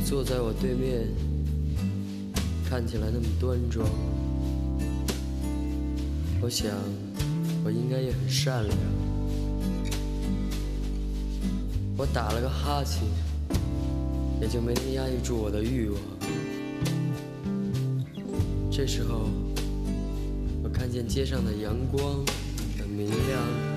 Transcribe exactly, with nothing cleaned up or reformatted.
坐在我对面，看起来那么端庄。我想，我应该也很善良。我打了个哈欠，也就没能压抑住我的欲望。这时候，我看见街上的阳光很明亮。